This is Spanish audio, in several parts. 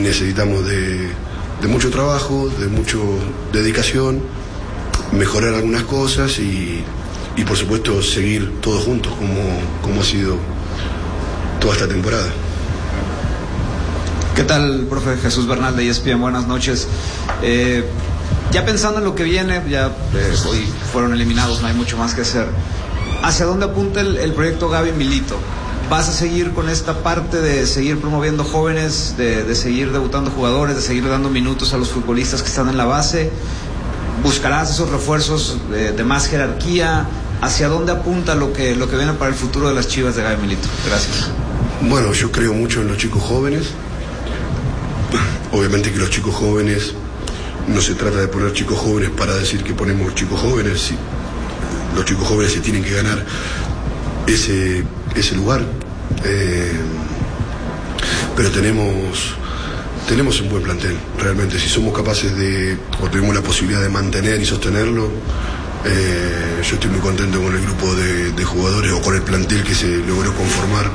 necesitamos de mucho trabajo, de mucha dedicación, mejorar algunas cosas y por supuesto seguir todos juntos como ha sido toda esta temporada. ¿Qué tal, profe? Jesús Bernal de ESPN, buenas noches. Ya pensando en lo que viene, hoy fueron eliminados, no hay mucho más que hacer. ¿Hacia dónde apunta el proyecto Gaby Milito? ¿Vas a seguir con esta parte de seguir promoviendo jóvenes, de seguir debutando jugadores, de seguir dando minutos a los futbolistas que están en la base? ¿Buscarás esos refuerzos de más jerarquía? ¿Hacia dónde apunta lo que viene para el futuro de las Chivas de Gaby Milito? Gracias. Bueno, yo creo mucho en los chicos jóvenes. Obviamente que los chicos jóvenes, no se trata de poner chicos jóvenes para decir que ponemos chicos jóvenes. Sí, los chicos jóvenes se tienen que ganar ese lugar. Pero tenemos un buen plantel, realmente. Si somos capaces o tenemos la posibilidad de mantener y sostenerlo, yo estoy muy contento con el grupo de jugadores o con el plantel que se logró conformar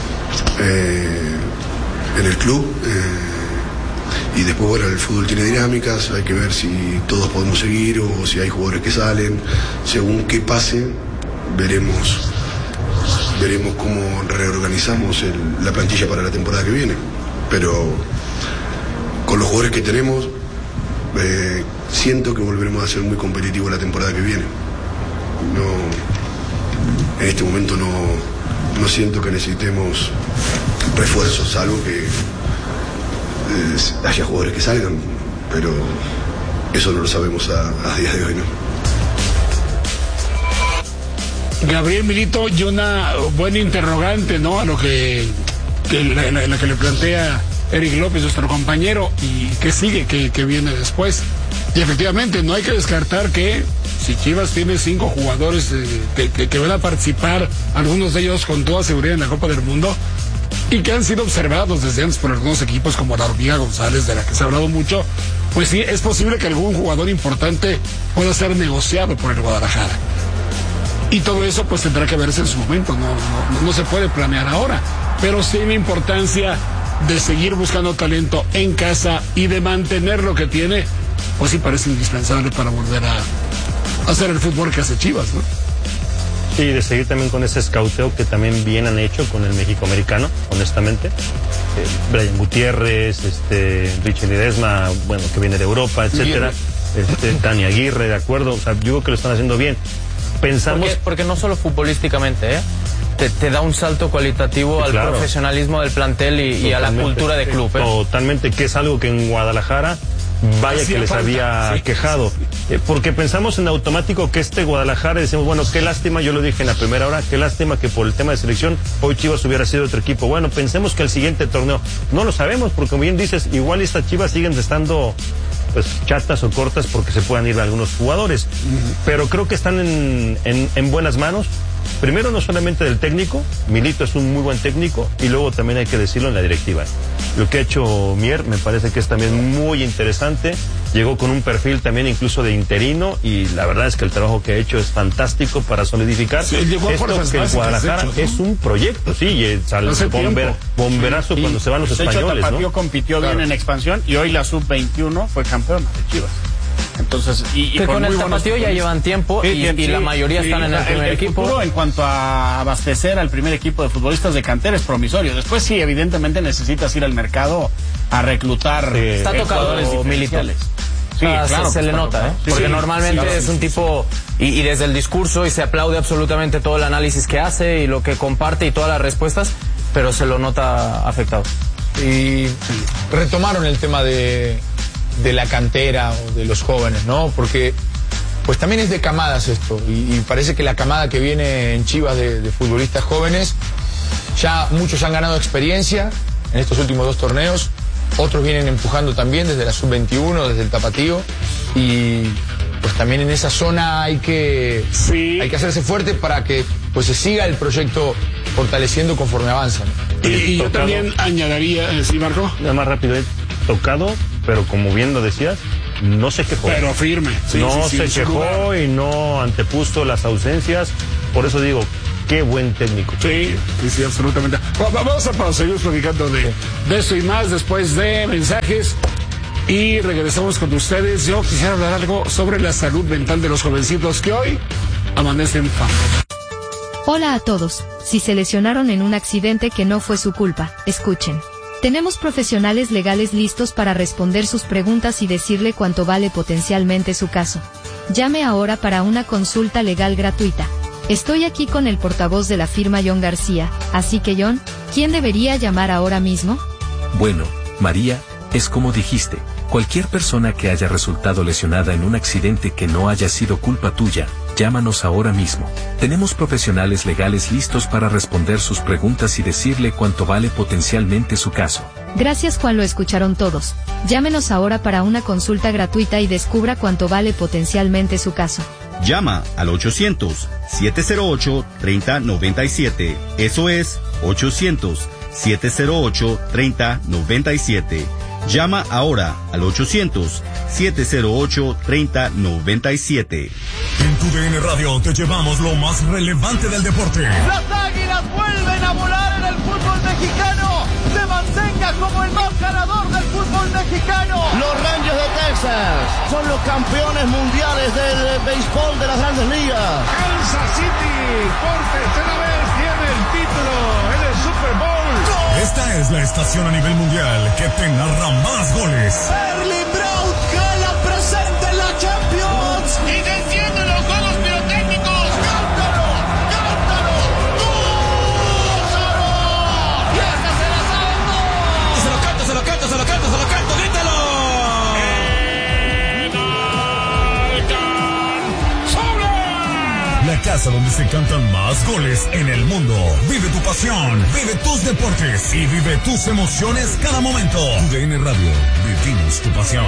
en el club. Y después, bueno, el fútbol tiene dinámicas, hay que ver si todos podemos seguir o si hay jugadores que salen. Según qué pase, veremos cómo reorganizamos la plantilla para la temporada que viene. Pero con los jugadores que tenemos, siento que volveremos a ser muy competitivos la temporada que viene. En este momento no siento que necesitemos refuerzos, salvo que haya jugadores que salgan, pero eso no lo sabemos a día de hoy, ¿no? Gabriel Milito, y una buena interrogante, ¿no? A lo que le plantea Eric López, nuestro compañero, y qué sigue, qué viene después. Y efectivamente, no hay que descartar que si Chivas tiene 5 jugadores que van a participar, algunos de ellos con toda seguridad en la Copa del Mundo, y que han sido observados desde antes por algunos equipos como la Hormiga González, de la que se ha hablado mucho, pues sí, es posible que algún jugador importante pueda ser negociado por el Guadalajara. Y todo eso pues tendrá que verse en su momento, no se puede planear ahora, pero sí la importancia de seguir buscando talento en casa y de mantener lo que tiene, pues sí parece indispensable para volver a hacer el fútbol que hace Chivas, ¿no? Sí, de seguir también con ese escauteo que también bien han hecho con el México-americano, honestamente. Brian Gutiérrez, Richie Ledesma, bueno, que viene de Europa, etcétera. Dani Aguirre, de acuerdo. O sea, yo creo que lo están haciendo bien. Pensamos... Porque no solo futbolísticamente, te da un salto cualitativo al profesionalismo del plantel y a la cultura de club. Totalmente, que es algo que en Guadalajara, vaya que les había quejado. Porque pensamos en automático que Guadalajara, decimos, bueno, qué lástima, yo lo dije en la primera hora, qué lástima que por el tema de selección hoy Chivas hubiera sido otro equipo. Bueno, pensemos que el siguiente torneo, no lo sabemos, porque como bien dices, igual estas Chivas siguen estando pues chatas o cortas porque se puedan ir algunos jugadores. Pero creo que están en buenas manos. Primero, no solamente del técnico, Milito es un muy buen técnico, y luego también hay que decirlo en la directiva. Lo que ha hecho Mier me parece que es también muy interesante, llegó con un perfil también incluso de interino, y la verdad es que el trabajo que ha hecho es fantástico para solidificar esto que el Guadalajara es un proyecto, sí, y bomberazo cuando se van los españoles. De hecho, Tapatío compitió bien en expansión, y hoy la sub-21 fue campeona de Chivas. Entonces, que con el Tapatío ya llevan tiempo y la mayoría están en el primer equipo. Futuro en cuanto a abastecer al primer equipo de futbolistas de cantera es promisorio. Después sí, evidentemente necesitas ir al mercado a reclutar está tocado Milito. Sí, claro, se le nota, porque normalmente es un tipo, y desde el discurso, y se aplaude absolutamente todo el análisis que hace y lo que comparte y todas las respuestas, pero se lo nota afectado. Y retomaron el tema de la cantera o de los jóvenes, ¿no? Porque pues también es de camadas esto, y parece que la camada que viene en Chivas de futbolistas jóvenes, ya muchos han ganado experiencia en estos últimos 2 torneos, otros vienen empujando también desde la sub-21, desde el Tapatío, y pues también en esa zona hay que hacerse fuerte para que pues se siga el proyecto fortaleciendo conforme avanza, ¿no? Y yo también añadiría, ¿sí, Marco? Nada más rápido, tocado, pero como bien lo decías, no se quejó. Pero firme. Se quejó y no antepuso las ausencias. Por eso digo, qué buen técnico. Sí, absolutamente. Vamos a seguir platicando de esto y más después de mensajes. Y regresamos con ustedes. Yo quisiera hablar algo sobre la salud mental de los jovencitos que hoy amanecen famosos. Hola a todos. Si se lesionaron en un accidente que no fue su culpa, escuchen. Tenemos profesionales legales listos para responder sus preguntas y decirle cuánto vale potencialmente su caso. Llame ahora para una consulta legal gratuita. Estoy aquí con el portavoz de la firma John García, así que John, ¿quién debería llamar ahora mismo? Bueno, María, es como dijiste, cualquier persona que haya resultado lesionada en un accidente que no haya sido culpa tuya, llámanos ahora mismo. Tenemos profesionales legales listos para responder sus preguntas y decirle cuánto vale potencialmente su caso. Gracias Juan, lo escucharon todos. Llámenos ahora para una consulta gratuita y descubra cuánto vale potencialmente su caso. Llama al 800-708-3097. Eso es 800-708-3097. Llama ahora al 800-708-3097. En TUDN Radio te llevamos lo más relevante del deporte. Las Águilas vuelven a volar en el fútbol mexicano. Se mantenga como el más ganador del fútbol mexicano. Los Rangers de Texas son los campeones mundiales del béisbol de las Grandes Ligas. Kansas City por tercera vez tiene el título en el Super Bowl. Esta es la estación a nivel mundial que te narra más goles. Erling Braut Haaland presente en la Champions. Y se encienden los juegos pirotécnicos. ¡Cántalo! ¡Cántalo! ¡Gózalo! ¡Y esta se la saben todos! ¡Se lo canto, se lo canto, se lo canto, se lo canto! ¡Grítalo! La casa donde se cantan más goles en el mundo. Vive tu pasión, vive tus deportes y vive tus emociones cada momento. TUDN Radio, vivimos tu pasión.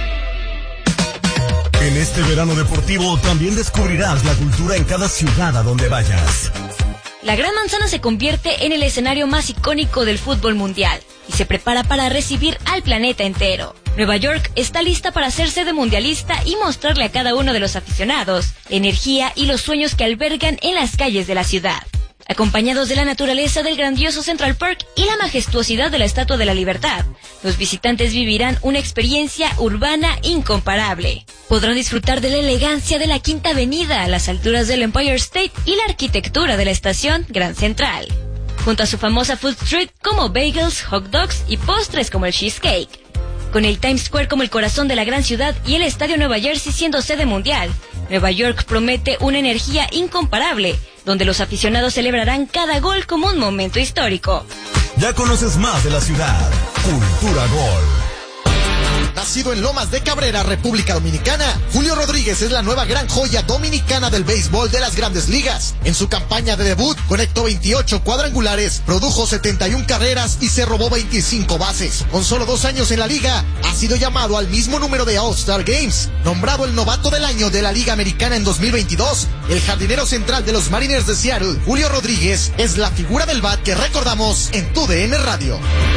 En este verano deportivo también descubrirás la cultura en cada ciudad a donde vayas. La Gran Manzana se convierte en el escenario más icónico del fútbol mundial y se prepara para recibir al planeta entero. Nueva York está lista para ser sede mundialista y mostrarle a cada uno de los aficionados la energía y los sueños que albergan en las calles de la ciudad. Acompañados de la naturaleza del grandioso Central Park y la majestuosidad de la Estatua de la Libertad, los visitantes vivirán una experiencia urbana incomparable. Podrán disfrutar de la elegancia de la Quinta Avenida a las alturas del Empire State y la arquitectura de la estación Grand Central, junto a su famosa Food Street como bagels, hot dogs y postres como el cheesecake. Con el Times Square como el corazón de la gran ciudad y el Estadio Nueva Jersey siendo sede mundial, Nueva York promete una energía incomparable, donde los aficionados celebrarán cada gol como un momento histórico. Ya conoces más de la ciudad. Cultura Gol. Nacido en Lomas de Cabrera, República Dominicana, Julio Rodríguez es la nueva gran joya dominicana del béisbol de las Grandes Ligas. En su campaña de debut, conectó 28 cuadrangulares, produjo 71 carreras y se robó 25 bases. Con solo 2 años en la liga, ha sido llamado al mismo número de All-Star Games. Nombrado el novato del año de la Liga Americana en 2022, el jardinero central de los Mariners de Seattle, Julio Rodríguez, es la figura del bat que recordamos en TUDN Radio.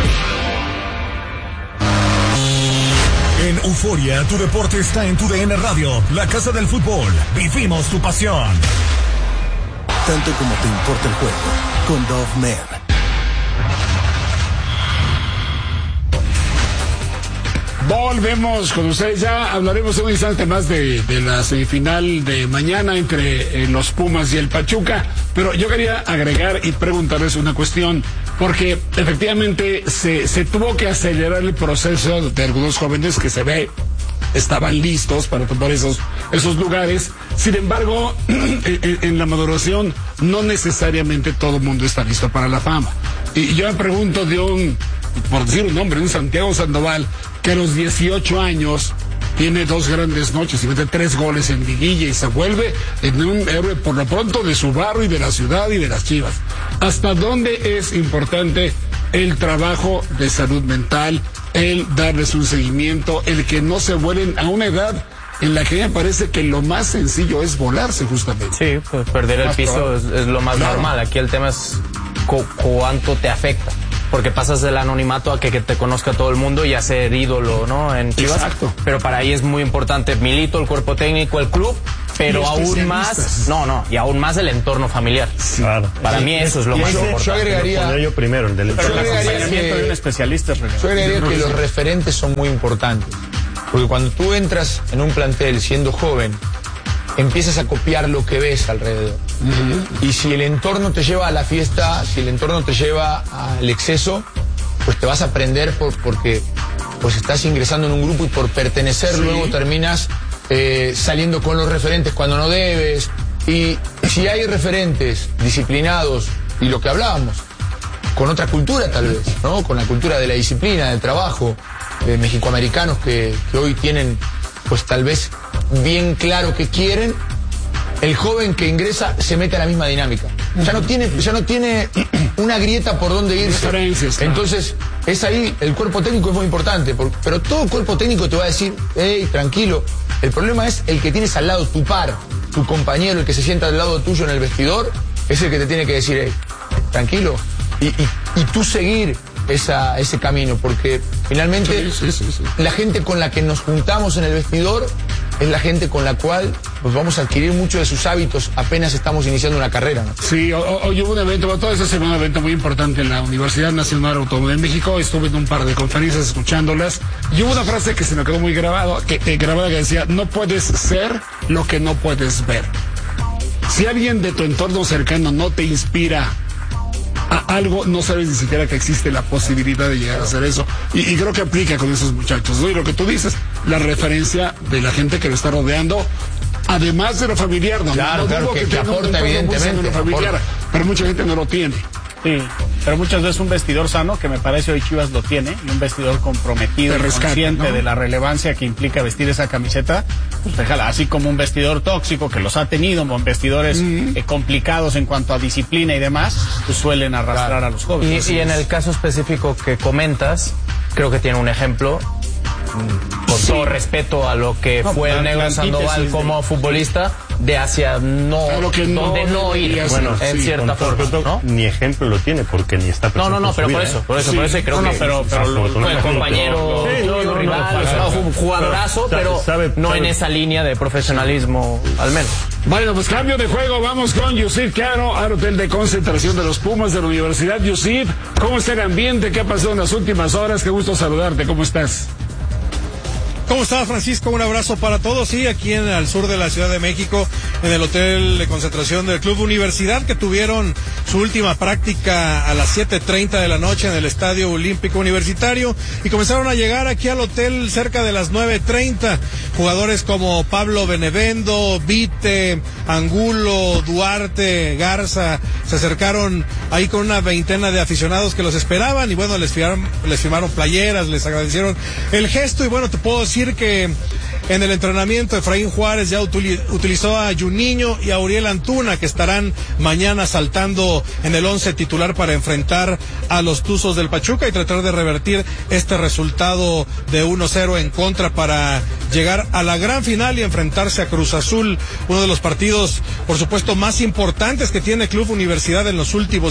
En Euforia, tu deporte está en TUDN Radio, la casa del fútbol. Vivimos tu pasión. Tanto como te importa el juego, con Dove Men. Volvemos con ustedes, ya hablaremos en un instante más de la semifinal de mañana entre los Pumas y el Pachuca, pero yo quería agregar y preguntarles una cuestión, porque efectivamente se tuvo que acelerar el proceso de algunos jóvenes que se ve estaban listos para tomar esos lugares. Sin embargo, en la maduración no necesariamente todo el mundo está listo para la fama. Y yo me pregunto por decir un nombre, un Santiago Sandoval, que a los 18 años tiene 2 grandes noches y mete 3 goles en liguilla y se vuelve en un héroe por lo pronto de su barrio y de la ciudad y de las Chivas. ¿Hasta dónde es importante el trabajo de salud mental, el darles un seguimiento, el que no se vuelen a una edad en la que me parece que lo más sencillo es volarse justamente? Sí, pues perder el piso es lo más normal. Aquí el tema es cuánto te afecta. Porque pasas del anonimato a que te conozca todo el mundo y a ser ídolo, ¿no? En Chivas. Exacto. Pero para ahí es muy importante Milito, el cuerpo técnico, el club, pero aún más, y aún más el entorno familiar. Sí. Claro. Para mí eso es lo más importante. Yo agregaría, yo primero, el del entorno. Yo agregaría de un especialista. Yo agregaría que los referentes son muy importantes. Porque cuando tú entras en un plantel siendo joven, empiezas a copiar lo que ves alrededor. Y si el entorno te lleva a la fiesta, si el entorno te lleva al exceso, pues te vas a aprender porque pues estás ingresando en un grupo y por pertenecer luego terminas saliendo con los referentes cuando no debes. Y si hay referentes disciplinados, y lo que hablábamos, con otra cultura tal vez, ¿no? Con la cultura de la disciplina, del trabajo, mexicoamericanos que hoy tienen pues tal vez bien claro que quieren, el joven que ingresa se mete a la misma dinámica. Ya no tiene una grieta por donde irse. Entonces, es ahí, el cuerpo técnico es muy importante, pero todo cuerpo técnico te va a decir, hey, tranquilo. El problema es el que tienes al lado, tu par, tu compañero, el que se sienta al lado tuyo en el vestidor, es el que te tiene que decir, hey, tranquilo. Y tú seguir ese camino, porque finalmente la gente con la que nos juntamos en el vestidor es la gente con la cual pues vamos a adquirir mucho de sus hábitos apenas estamos iniciando una carrera, ¿no? Sí, hoy hubo un evento, todo eso se fue un evento muy importante en la Universidad Nacional Autónoma de México. Estuve en un par de conferencias escuchándolas y hubo una frase que se me quedó muy grabada que decía, no puedes ser lo que no puedes ver. Si alguien de tu entorno cercano no te inspira a algo, no sabes ni siquiera que existe la posibilidad de llegar a hacer eso. Y creo que aplica con esos muchachos, ¿no? Y lo que tú dices, la referencia de la gente que lo está rodeando, además de lo familiar, ¿no? Claro, que aporta evidentemente. Pero mucha gente no lo tiene. Sí, pero muchas veces un vestidor sano, que me parece hoy Chivas lo tiene, y un vestidor comprometido, consciente de la relevancia que implica vestir esa camiseta, pues déjala, así como un vestidor tóxico, que los ha tenido, con vestidores complicados en cuanto a disciplina y demás, pues suelen arrastrar a los jóvenes. Y en el caso específico que comentas, creo que tiene un ejemplo, con todo respeto a lo que fue el Negro Sandoval como futbolista, de hacia donde no ir, bueno, en cierta forma, ¿no? Ni ejemplo lo tiene porque ni está presente. No, pero por eso creo que pero el compañero rival, un jugadorazo, pero no en esa línea de profesionalismo, al menos. Bueno, pues cambio de juego, vamos con Yusif Caro al hotel de concentración de los Pumas de la Universidad. Yusif, ¿cómo está el ambiente? ¿Qué ha pasado en las últimas horas? Qué gusto saludarte, ¿cómo estás? ¿Cómo estás, Francisco? Un abrazo para todos. Sí, aquí al sur de la Ciudad de México, en el hotel de concentración del Club Universidad, que tuvieron su última práctica a las 7:30 de la noche en el Estadio Olímpico Universitario, y comenzaron a llegar aquí al hotel cerca de las 9:30. Jugadores como Pablo Benevendo, Vite, Angulo, Duarte, Garza, se acercaron ahí con una veintena de aficionados que los esperaban, y bueno, les firmaron playeras, les agradecieron el gesto, y bueno, te puedo decir que en el entrenamiento Efraín Juárez ya utilizó a Juninho y a Uriel Antuna, que estarán mañana saltando en el 11 titular para enfrentar a los Tuzos del Pachuca y tratar de revertir este resultado de 1-0 en contra para llegar a la gran final y enfrentarse a Cruz Azul, uno de los partidos, por supuesto, más importantes que tiene Club Universidad en los últimos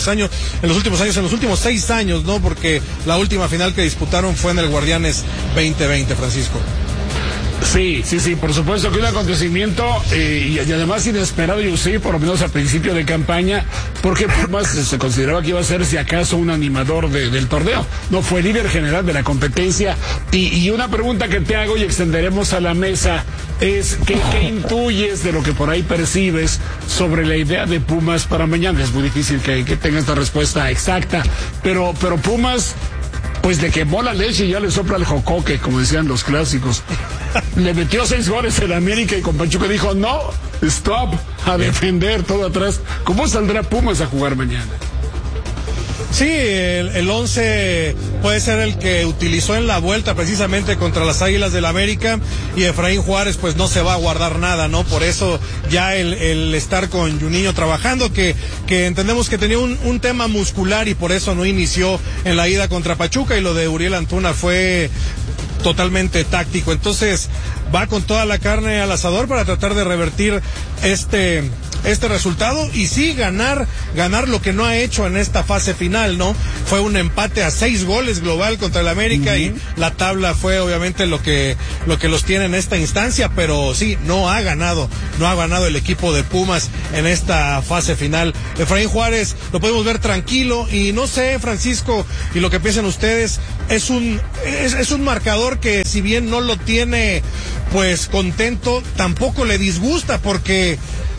6 años, ¿no? Porque la última final que disputaron fue en el Guardianes 2020, Francisco. Sí, por supuesto que un acontecimiento y además inesperado, yo sí, por lo menos a principio de campaña, porque Pumas se consideraba que iba a ser, si acaso, un animador del torneo. No, fue líder general de la competencia. Y una pregunta que te hago y extenderemos a la mesa es, ¿qué intuyes de lo que por ahí percibes sobre la idea de Pumas para mañana? Es muy difícil que tenga esta respuesta exacta, pero Pumas, pues le quemó la leche y ya le sopla el jocoque, como decían los clásicos. Le metió 6 goles en América y con Pachuca dijo, no, stop, a defender todo atrás. ¿Cómo saldrá Pumas a jugar mañana? Sí, el 11 puede ser el que utilizó en la vuelta precisamente contra las Águilas del América, y Efraín Juárez pues no se va a guardar nada, ¿no? Por eso ya el estar con Juninho trabajando, que entendemos que tenía un tema muscular y por eso no inició en la ida contra Pachuca, y lo de Uriel Antuna fue totalmente táctico. Entonces va con toda la carne al asador para tratar de revertir este este resultado y sí ganar lo que no ha hecho en esta fase final, ¿no? Fue un empate a 6 goles global contra el América y la tabla fue obviamente lo que los tiene en esta instancia, pero sí, no ha ganado el equipo de Pumas en esta fase final. Efraín Juárez lo podemos ver tranquilo y no sé, Francisco, y lo que piensan ustedes, es un marcador que si bien no lo tiene pues contento, tampoco le disgusta porque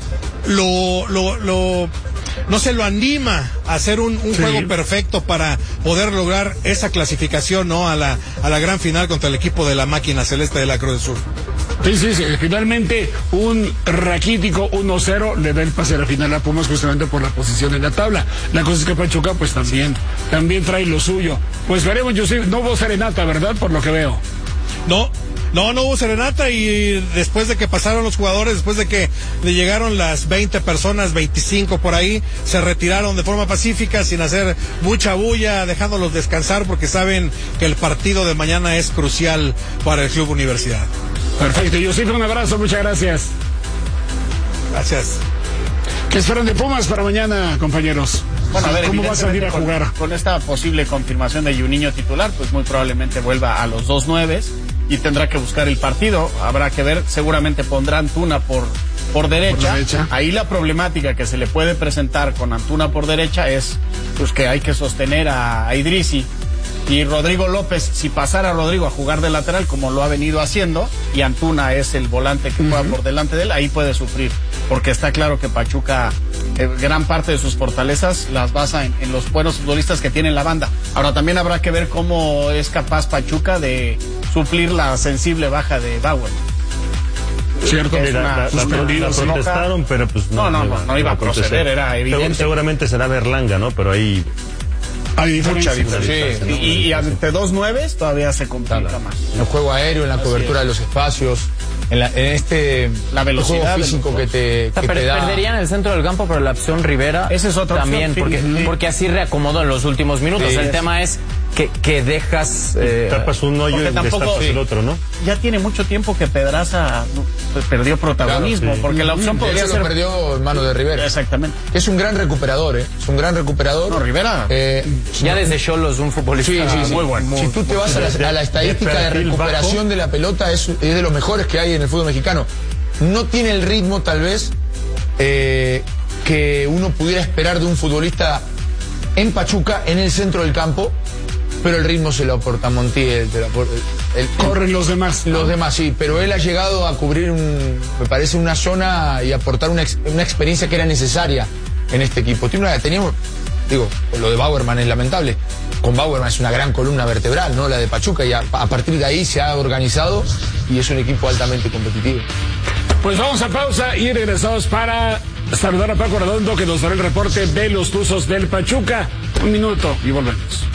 no se lo anima a hacer un juego perfecto para poder lograr esa clasificación, ¿no? A la gran final contra el equipo de la máquina celeste de la Cruz del Sur. Sí, finalmente un raquítico 1-0 le da el pase a la final a Pumas justamente por la posición en la tabla. La cosa es que Pachuca pues también trae lo suyo. Pues veremos, no hubo serenata, ¿verdad? Por lo que veo. No hubo serenata y después de que pasaron los jugadores, después de que le llegaron las 20 personas, 25 por ahí, se retiraron de forma pacífica, sin hacer mucha bulla, dejándolos descansar porque saben que el partido de mañana es crucial para el Club Universidad. Perfecto, Josip, un abrazo, muchas gracias. Gracias. ¿Qué esperan de Pumas para mañana, compañeros? Bueno, a ver, ¿cómo va a salir a jugar? Con esta posible confirmación de Juninho titular, pues muy probablemente vuelva a los 2 9s y tendrá que buscar el partido. Habrá que ver, seguramente pondrá Antuna por derecha. Ahí la problemática que se le puede presentar con Antuna por derecha es pues que hay que sostener a Idrissi. Y Rodrigo López, si pasara Rodrigo a jugar de lateral como lo ha venido haciendo, y Antuna es el volante que juega por delante de él, ahí puede sufrir, porque está claro que Pachuca gran parte de sus fortalezas las basa en los buenos futbolistas que tiene en la banda. Ahora también habrá que ver cómo es capaz Pachuca de suplir la sensible baja de Bauer. Cierto, la protestaron, pero pues no iba a proceder, era evidente. Seguramente será Berlanga, ¿no? Pero ahí hay mucha diferencia. Sí. Y ante 2 9s todavía se complica más. En el juego aéreo, en la cobertura de los espacios, la velocidad, juego físico que te da. Perderían el centro del campo, pero la opción Rivera esa es otra también, opción, porque así reacomodó en los últimos minutos. El tema es que dejas tapas un hoyo y destapas el otro, ¿no? Ya tiene mucho tiempo que Pedraza perdió protagonismo, porque la opción podría ser... lo perdió en manos de Rivera. Exactamente. Es un gran recuperador, es un gran recuperador. No, Rivera. Ya desde Xolos un futbolista muy bueno. Si tú te vas a la estadística de recuperación de la pelota, es de los mejores que hay en el fútbol mexicano. No tiene el ritmo, tal vez, que uno pudiera esperar de un futbolista en Pachuca, en el centro del campo, pero el ritmo se lo aporta Montiel, corren los demás. Los demás, sí, pero él ha llegado a cubrir, me parece, una zona y aportar una experiencia que era necesaria en este equipo. Lo de Bauerman es lamentable. Con Bauerman es una gran columna vertebral, ¿no? La de Pachuca, y a partir de ahí se ha organizado y es un equipo altamente competitivo. Pues vamos a pausa y regresamos para saludar a Paco Redondo, que nos dará el reporte de los Tuzos del Pachuca. 1 minuto y volvemos.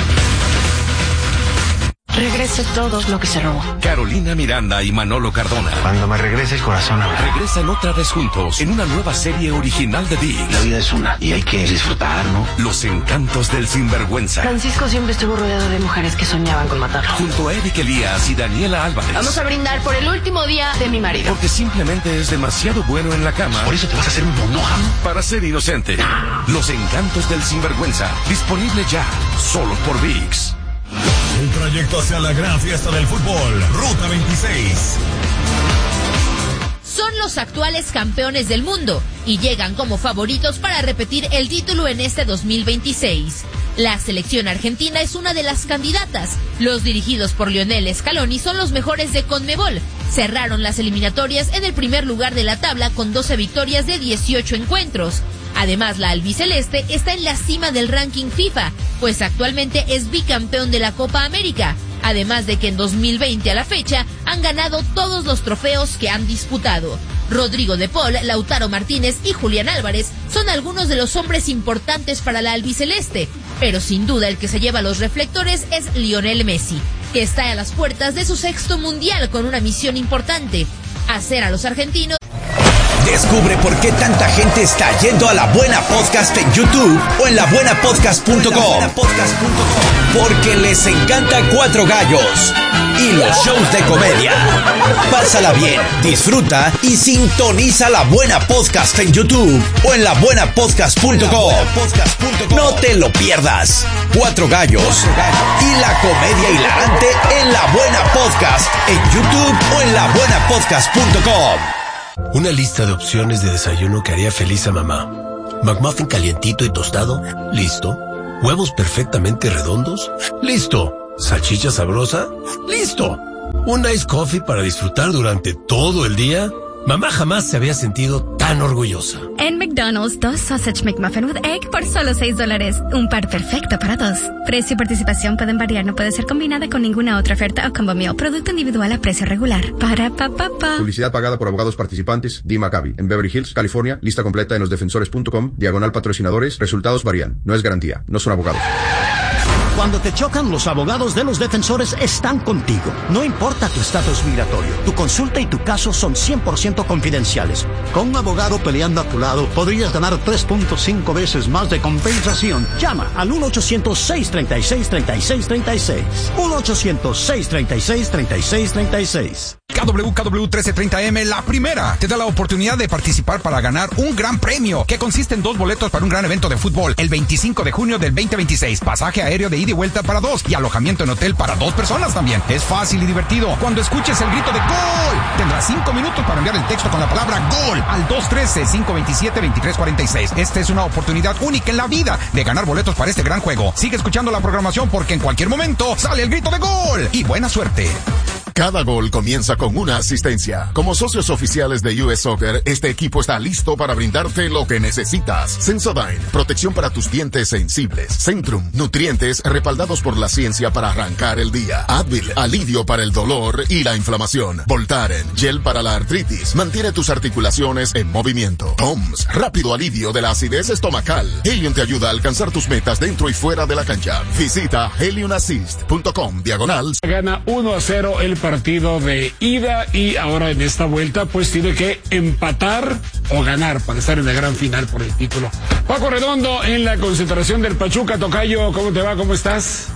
Regrese todo lo que se robó. Carolina Miranda y Manolo Cardona. Cuando me regrese el corazón a ver. Regresan otra vez juntos en una nueva serie original de ViX. La vida es una y hay que disfrutar, ¿no? Los encantos del sinvergüenza. Francisco siempre estuvo rodeado de mujeres que soñaban con matarlo. Junto a Eric Elías y Daniela Álvarez. Vamos a brindar por el último día de mi marido. Porque simplemente es demasiado bueno en la cama. Por eso te vas a hacer un monógamo. Para ser inocente. Los encantos del sinvergüenza. Disponible ya. Solo por ViX. El trayecto hacia la gran fiesta del fútbol, Ruta 26. Son los actuales campeones del mundo y llegan como favoritos para repetir el título en este 2026. La selección argentina es una de las candidatas. Los dirigidos por Lionel Scaloni son los mejores de CONMEBOL. Cerraron las eliminatorias en el primer lugar de la tabla con 12 victorias de 18 encuentros. Además, la albiceleste está en la cima del ranking FIFA, pues actualmente es bicampeón de la Copa América, además de que en 2020 a la fecha han ganado todos los trofeos que han disputado. Rodrigo de Paul, Lautaro Martínez y Julián Álvarez son algunos de los hombres importantes para la albiceleste, pero sin duda el que se lleva los reflectores es Lionel Messi, que está a las puertas de su 6º mundial con una misión importante: hacer a los argentinos Descubre por qué tanta gente está yendo a La Buena Podcast en YouTube o en labuenapodcast.com. Porque les encanta Cuatro Gallos y los shows de comedia. Pásala bien, disfruta y sintoniza La Buena Podcast en YouTube o en labuenapodcast.com. No te lo pierdas. Cuatro Gallos y la comedia hilarante en La Buena Podcast en YouTube o en labuenapodcast.com. Una lista de opciones de desayuno que haría feliz a mamá. McMuffin calientito y tostado, listo. Huevos perfectamente redondos, listo. Salchicha sabrosa, listo. Un iced coffee para disfrutar durante todo el día. Mamá jamás se había sentido tan orgullosa. En McDonald's, 2 Sausage McMuffin with Egg por solo $6. Un par perfecto para dos. Precio y participación pueden variar. No puede ser combinada con ninguna otra oferta o combo meal. Producto individual a precio regular. Para papá. Publicidad pagada por abogados participantes. Dee Maccabi. En Beverly Hills, California. Lista completa en losdefensores.com. /patrocinadores. Resultados varían. No es garantía. No son abogados. Cuando te chocan, los abogados de Los Defensores están contigo. No importa tu estatus migratorio, tu consulta y tu caso son 100% confidenciales. Con un abogado peleando a tu lado, podrías ganar 3.5 veces más de compensación. Llama al 1-800-636-3636. 1-800-636-3636. KW 1330M, la primera, te da la oportunidad de participar para ganar un gran premio, que consiste en 2 boletos para un gran evento de fútbol, el 25 de junio del 2026, pasaje aéreo de ida y vuelta para 2 y alojamiento en hotel para 2 personas también. Es fácil y divertido. Cuando escuches el grito de ¡Gol!, tendrás 5 minutos para enviar el texto con la palabra ¡Gol! al 213-527-2346. Esta es una oportunidad única en la vida de ganar boletos para este gran juego. Sigue escuchando la programación porque en cualquier momento sale el grito de ¡Gol! Y buena suerte. Cada gol comienza con una asistencia. Como socios oficiales de US Soccer, este equipo está listo para brindarte lo que necesitas. Sensodyne, protección para tus dientes sensibles. Centrum, nutrientes respaldados por la ciencia para arrancar el día. Advil, alivio para el dolor y la inflamación. Voltaren, gel para la artritis, mantiene tus articulaciones en movimiento. Toms, rápido alivio de la acidez estomacal. Helium te ayuda a alcanzar tus metas dentro y fuera de la cancha. Visita heliumassist.com/. Gana 1-0 el partido de ida y ahora en esta vuelta pues tiene que empatar o ganar para estar en la gran final por el título. Paco Redondo en la concentración del Pachuca. Tocayo, ¿cómo te va? ¿Cómo estás?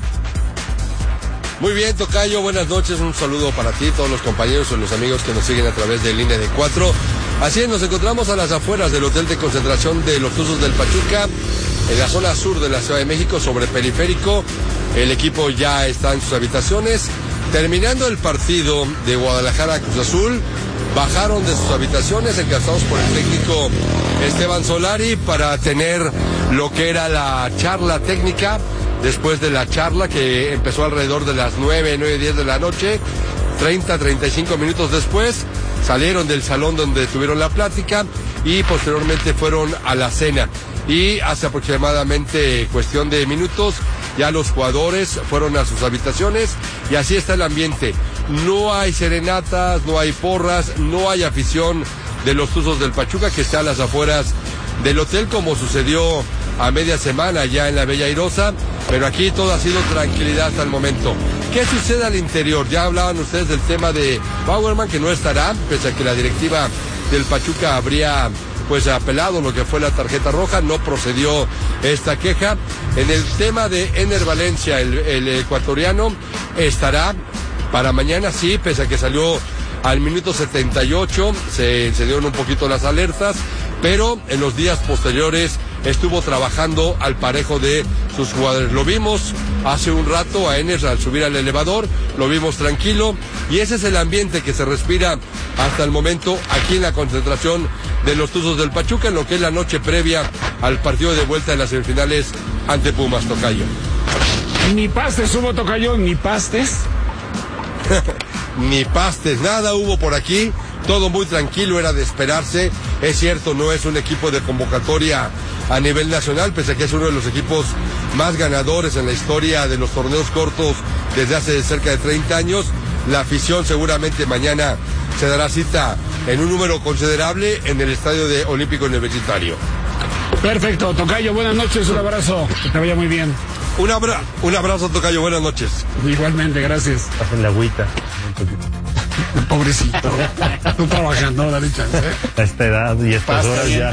Muy bien, Tocayo, buenas noches, un saludo para ti, todos los compañeros y los amigos que nos siguen a través de Línea de 4. Así es, nos encontramos a las afueras del hotel de concentración de los Tuzos del Pachuca, en la zona sur de la Ciudad de México, sobre Periférico. El equipo ya está en sus habitaciones. Terminando el partido de Guadalajara Cruz Azul, bajaron de sus habitaciones encabezados por el técnico Esteban Solari para tener lo que era la charla técnica. Después de la charla que empezó alrededor de las 9:10 de la noche, 35 minutos después, salieron del salón donde tuvieron la plática y posteriormente fueron a la cena. Y hace aproximadamente cuestión de minutos, ya los jugadores fueron a sus habitaciones y así está el ambiente. No hay serenatas, no hay porras, no hay afición de los Tuzos del Pachuca que está a las afueras del hotel como sucedió a media semana ya en la Bella Airosa, pero aquí todo ha sido tranquilidad hasta el momento. ¿Qué sucede al interior? Ya hablaban ustedes del tema de Bauerman, que no estará, pese a que la directiva del Pachuca habría pues apelado lo que fue la tarjeta roja, no procedió esta queja. En el tema de Ener Valencia, el ecuatoriano, estará para mañana, sí, pese a que salió al minuto 78, se encendieron un poquito las alertas, pero en los días posteriores estuvo trabajando al parejo de sus jugadores. Lo vimos hace un rato a Ener al subir al elevador, lo vimos tranquilo, y ese es el ambiente que se respira hasta el momento aquí en la concentración de los Tuzos del Pachuca, en lo que es la noche previa al partido de vuelta de las semifinales ante Pumas, Tocayo. Ni pastes hubo, Tocayo, ni pastes. Ni pastes, nada hubo por aquí, todo muy tranquilo, era de esperarse. Es cierto, no es un equipo de convocatoria a nivel nacional, pese a que es uno de los equipos más ganadores en la historia de los torneos cortos desde hace cerca de 30 años. La afición seguramente mañana se dará cita en un número considerable en el Estadio de Olímpico Universitario. Perfecto, Tocayo, buenas noches, un abrazo, que te vaya muy bien. Un abrazo, Tocayo, buenas noches. Igualmente, gracias. Pasen la agüita. Pobrecito. No trabajando, dale chance. A esta edad y estas horas ya.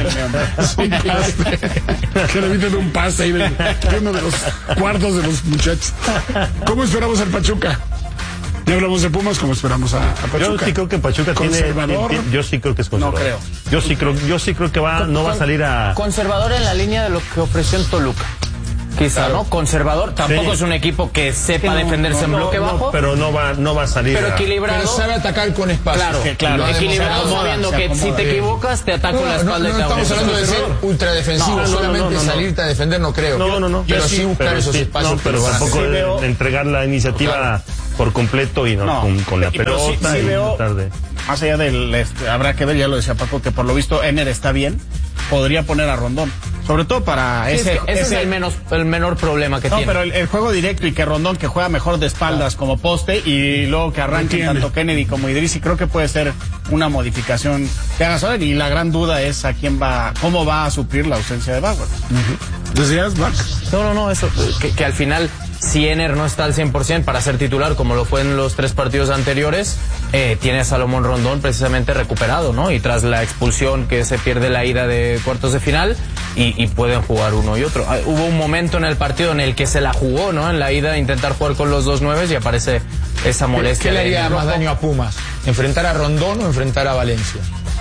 Que le inviten un pase ahí de uno de los cuartos de los muchachos. ¿Cómo esperamos al Pachuca? Ya hablamos de Pumas, ¿cómo esperamos a Pachuca? Yo sí creo que Pachuca tiene, yo sí creo que es conservador. No creo. Yo sí creo que no va a salir a... Conservador en la línea de lo que ofreció en Toluca. Quizá, ¿no? Conservador, tampoco es un equipo que sepa defenderse en bloque bajo. Pero no va a salir. Pero equilibrado. Pero sabe atacar con espacio. Claro. Equilibrado, sabiendo que si te equivocas, te ataco la espalda. No estamos hablando de ser ultradefensivo, solamente salirte a defender no creo. No. Pero sí buscar esos espacios. Pero tampoco de entregar la iniciativa por completo y con la pelota. Sí veo, más allá del... habrá que ver, ya lo decía Paco, que por lo visto Ener está bien. Podría poner a Rondón. Sobre todo para ese es el menor problema que tiene. No, pero el juego directo y que Rondón, que juega mejor de espaldas como poste, y luego que arranquen tanto Kennedy como Idrissi, creo que puede ser una modificación que haga saber. Y la gran duda es cómo va a suplir la ausencia de Bauer. ¿Decías, Max? No, eso, que al final, si Ener no está al 100% para ser titular, como lo fue en los 3 partidos anteriores, tiene a Salomón Rondón precisamente recuperado, ¿no? Y tras la expulsión que se pierde la ida de cuartos de final, y pueden jugar uno y otro. Hubo un momento en el partido en el que se la jugó, ¿no? En la ida, intentar jugar con los 2 9 y aparece esa molestia. ¿Qué le haría más daño a Pumas? ¿Enfrentar a Rondón o enfrentar a Valencia?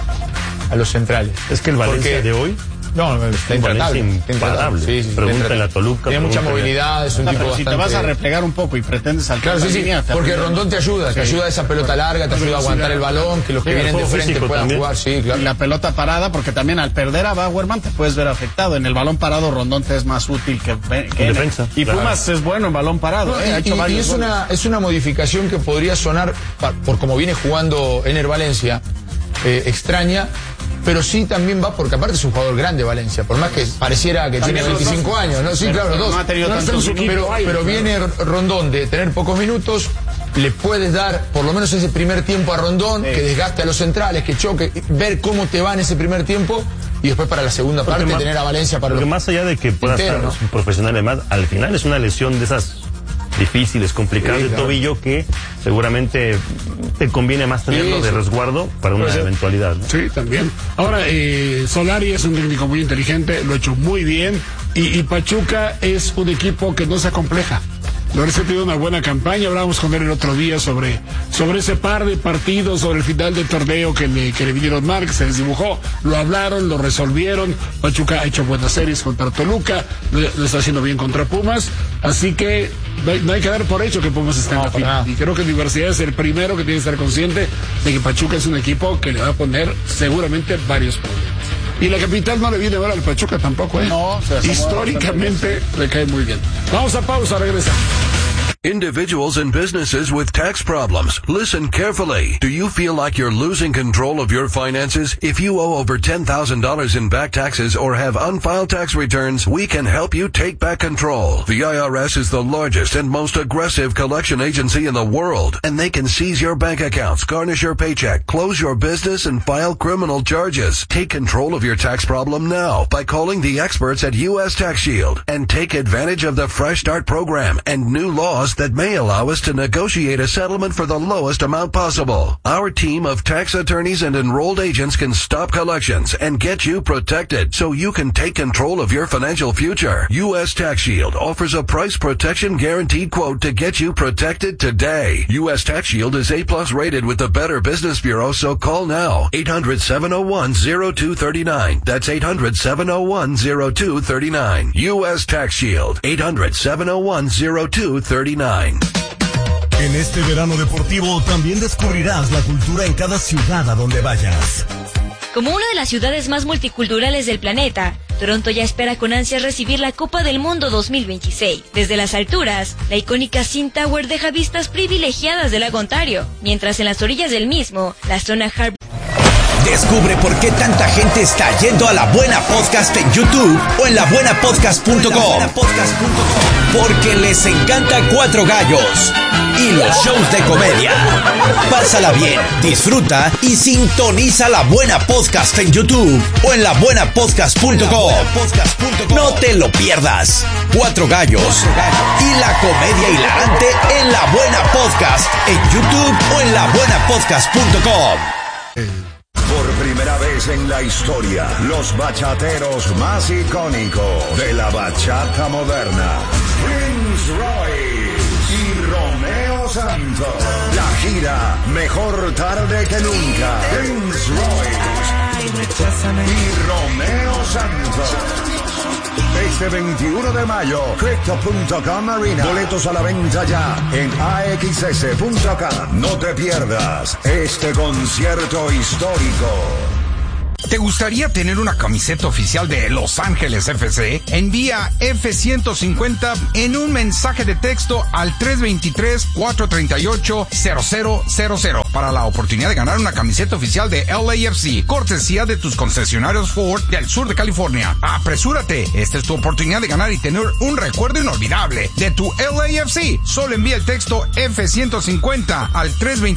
A los centrales. Es que el Valencia de hoy... No, está intratable. Sí, pregúntale a Toluca. Tiene mucha movilidad, es un tipo bastante... Si te vas a replegar un poco y pretendes saltar la línea... porque Rondón te ayuda a esa pelota larga, te ayuda a aguantar el balón, que los que vienen de frente puedan jugar, sí, claro. Y la pelota parada, porque también al perder a Bauerman te puedes ver afectado. En el balón parado Rondón te es más útil que defensa. Y Pumas es bueno en balón parado. Y es una modificación que podría sonar, por como viene jugando Ener Valencia, extraña, pero sí también va porque aparte es un jugador grande Valencia, por más que pareciera que tiene 25 años, ¿no? Sí, claro, los dos. Pero viene Rondón de tener pocos minutos, le puedes dar por lo menos ese primer tiempo a Rondón, que desgaste a los centrales, que choque, ver cómo te va en ese primer tiempo, y después para la segunda parte tener a Valencia para porque más allá de que pueda estar un profesional además, al final es una lesión de esas difíciles, complicadas de tobillo que seguramente te conviene más tenerlo de resguardo para una eventualidad, ¿no? Sí, también. Ahora, Solari es un técnico muy inteligente, lo ha hecho muy bien, y Pachuca es un equipo que no se acompleja. Lorenzo ha tenido una buena campaña. Hablábamos con él el otro día sobre ese par de partidos, sobre el final del torneo que le vinieron mal, que se les dibujó. Lo hablaron, lo resolvieron. Pachuca ha hecho buenas series contra Toluca, lo está haciendo bien contra Pumas. Así que no hay que dar por hecho que Pumas está en la final. Y creo que Universidad es el primero que tiene que estar consciente de que Pachuca es un equipo que le va a poner seguramente varios problemas. Y la capital no le viene ahora al Pachuca tampoco, ¿eh? No, históricamente le cae muy bien. Vamos a pausa, regresamos. Individuals and businesses with tax problems, listen carefully. Do you feel like you're losing control of your finances? If you owe over $10,000 in back taxes or have unfiled tax returns, we can help you take back control. The IRS is the largest and most aggressive collection agency in the world, and they can seize your bank accounts, garnish your paycheck, close your business, and file criminal charges. Take control of your tax problem now by calling the experts at U.S. Tax Shield and take advantage of the Fresh Start program and new laws that may allow us to negotiate a settlement for the lowest amount possible. Our team of tax attorneys and enrolled agents can stop collections and get you protected so you can take control of your financial future. U.S. Tax Shield offers a price protection guaranteed quote to get you protected today. U.S. Tax Shield is A+ rated with the Better Business Bureau, so call now. 800-701-0239. That's 800-701-0239. U.S. Tax Shield. 800-701-0239. En este verano deportivo también descubrirás la cultura en cada ciudad a donde vayas. Como una de las ciudades más multiculturales del planeta, Toronto ya espera con ansias recibir la Copa del Mundo 2026. Desde las alturas, la icónica CN Tower deja vistas privilegiadas del lago Ontario, mientras en las orillas del mismo, la zona Harbour Descubre por qué tanta gente está yendo a La Buena Podcast en YouTube o en labuenapodcast.com. Porque les encanta Cuatro Gallos y los shows de comedia. Pásala bien, disfruta y sintoniza La Buena Podcast en YouTube o en labuenapodcast.com. No te lo pierdas. Cuatro Gallos y la comedia hilarante en La Buena Podcast en YouTube o en labuenapodcast.com. Por primera vez en la historia, los bachateros más icónicos de la bachata moderna, Prince Royce y Romeo Santos. La gira Mejor Tarde que Nunca. Prince Royce y Romeo Santos. Este 21 de mayo, Crypto.com Arena. Boletos a la venta ya en AXS.com. No te pierdas este concierto histórico. ¿Te gustaría tener una camiseta oficial de Los Ángeles FC? Envía F-150 en un mensaje de texto al 323-438-0000 para la oportunidad de ganar una camiseta oficial de LAFC, cortesía de tus concesionarios Ford del sur de California. ¡Apresúrate! Esta es tu oportunidad de ganar y tener un recuerdo inolvidable de tu LAFC. Solo envía el texto F-150 al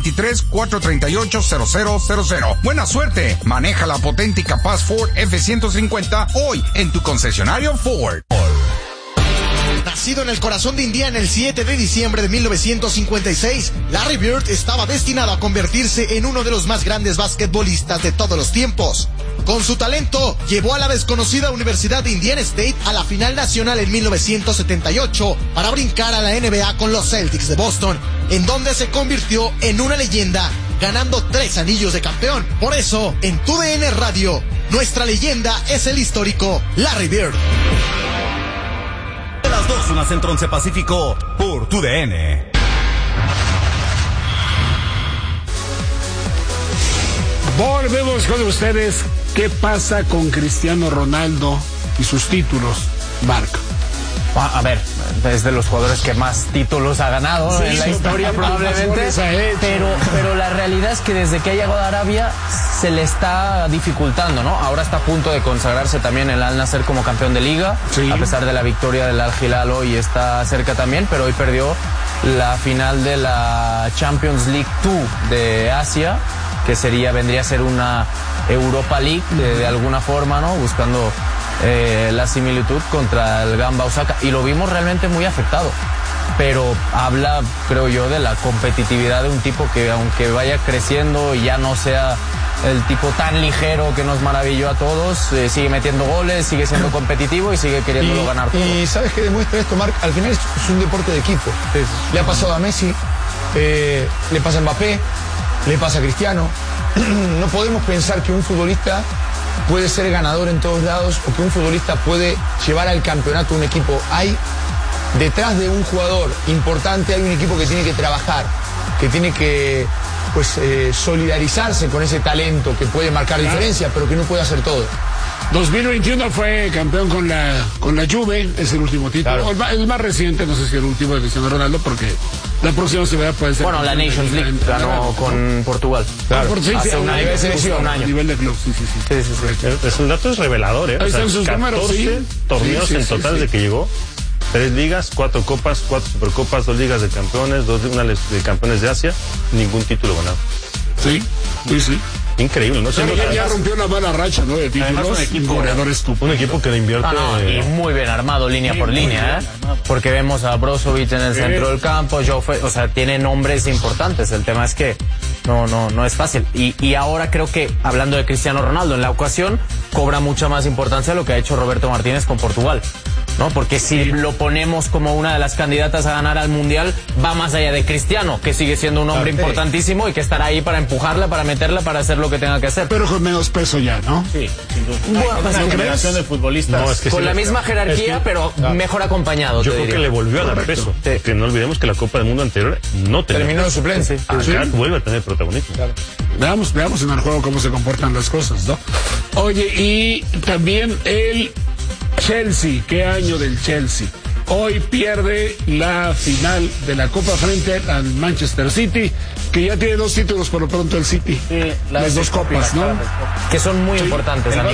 323-438-0000. ¡Buena suerte! Maneja la potente y capaz Ford F-150 hoy en tu concesionario Ford. Nacido en el corazón de Indiana el 7 de diciembre de 1956, Larry Bird estaba destinado a convertirse en uno de los más grandes basquetbolistas de todos los tiempos. Con su talento, llevó a la desconocida Universidad de Indiana State a la final nacional en 1978 para brincar a la NBA con los Celtics de Boston, en donde se convirtió en una leyenda, ganando 3 anillos de campeón. Por eso, en TUDN Radio, nuestra leyenda es el histórico Larry Bird. De las 2, una Centro 11 Pacífico, por TUDN. Volvemos con ustedes. ¿Qué pasa con Cristiano Ronaldo y sus títulos, Marc? A ver, es de los jugadores que más títulos ha ganado en la historia probablemente, pero la realidad es que desde que ha llegado a Arabia se le está dificultando, ¿no? Ahora está a punto de consagrarse también el Al Nassr como campeón de liga, a pesar de la victoria del Al Hilal hoy está cerca también, pero hoy perdió la final de la Champions League 2 de Asia, que vendría a ser una Europa League de alguna forma, ¿no? Buscando la similitud contra el Gamba Osaka, y lo vimos realmente muy afectado, pero habla, creo yo, de la competitividad de un tipo que, aunque vaya creciendo y ya no sea el tipo tan ligero que nos maravilló a todos, sigue metiendo goles, sigue siendo competitivo y sigue queriéndolo ganar todo. Y ¿sabes qué demuestra esto, Marc? Al final es un deporte de equipo. Sí. Le ha pasado a Messi, le pasa a Mbappé, le pasa a Cristiano. No podemos pensar que un futbolista puede ser ganador en todos lados o que un futbolista puede llevar al campeonato un equipo. Detrás de un jugador importante hay un equipo que tiene que trabajar, que tiene que solidarizarse con ese talento que puede marcar diferencia, pero que no puede hacer todo. 2021 fue campeón con la Juve, es el último título. Claro. El más reciente, no sé si el último de Cristiano Ronaldo, porque la próxima semana puede ser. Bueno, la Nations League ganó con Portugal. Claro. Hace un año. A nivel de club, sí. El dato es revelador, ¿eh? Ahí están sus 14 números, torneos en total desde que llegó. 3 ligas, 4 copas, 4 supercopas, 2 ligas de campeones, una de campeones de Asia, ningún título ganado. Sí. Increíble, ¿no? Ya rompió una mala racha, ¿no? De títulos. Un equipo que le invierte. Y muy bien armado línea por línea, porque vemos a Brozovic en el centro del campo, o sea, tiene nombres importantes. El tema es que no es fácil. Y ahora creo que, hablando de Cristiano Ronaldo, en la ocasión cobra mucha más importancia lo que ha hecho Roberto Martínez con Portugal, ¿no? Porque si lo ponemos como una de las candidatas a ganar al Mundial, va más allá de Cristiano, que sigue siendo un hombre importantísimo y que estará ahí para empujarla, para meterla, para hacer lo que tenga que hacer. Pero con menos peso ya, ¿no? Sí, sin duda. Bueno, pues una generación de futbolistas. Con la misma jerarquía, pero mejor acompañado. Yo creo que le volvió a dar peso. Que no olvidemos que la Copa del Mundo anterior no terminó de suplente. Acá vuelve a tener protagonismo. Claro. Veamos en el juego cómo se comportan las cosas, ¿no? Oye, y también el Chelsea, ¿qué año del Chelsea? hoy pierde la final de la Copa frente al Manchester City, que ya tiene 2 títulos por lo pronto el City. Sí, las 2 copas, ¿no? Que son muy importantes a